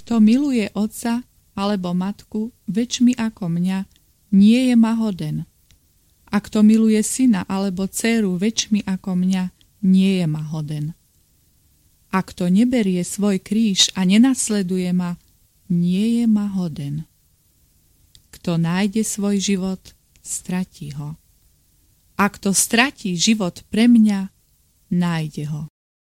Kto miluje otca alebo matku väčšmi ako mňa, nie je ma hoden. A kto miluje syna alebo dcéru väčšmi ako mňa, nie je ma hoden. A kto neberie svoj kríž a nenasleduje ma, nie je ma hoden. Kto nájde svoj život, stratí ho. A kto stratí život pre mňa, nájde ho.